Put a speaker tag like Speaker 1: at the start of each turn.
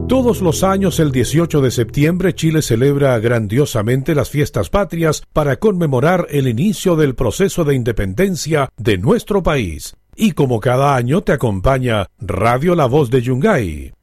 Speaker 1: Todos los años, el 18 de septiembre, Chile celebra grandiosamente las fiestas patrias para conmemorar el inicio del proceso de independencia de nuestro país. Y como cada año te acompaña Radio La Voz de Yungay.